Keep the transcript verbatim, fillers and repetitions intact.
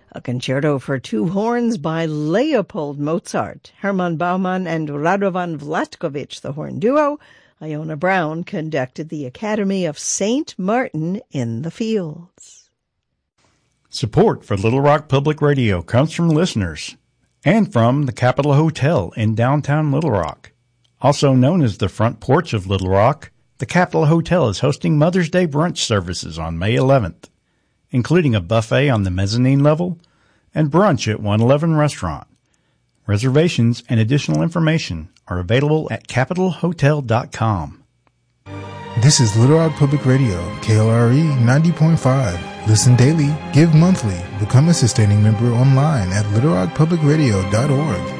a concerto for two horns by Leopold Mozart, Hermann Baumann and Radovan Vlatkovich, the horn duo. Iona Brown conducted the Academy of Saint Martin in the Fields. Support for Little Rock Public Radio comes from listeners and from the Capitol Hotel in downtown Little Rock. Also known as the front porch of Little Rock, the Capitol Hotel is hosting Mother's Day brunch services on May eleventh. Including a buffet on the mezzanine level and brunch at one eleven Restaurant. Reservations and additional information are available at capitol hotel dot com. This is Little Rock Public Radio, K L R E ninety point five. Listen daily, give monthly, become a sustaining member online at little rock public radio dot org.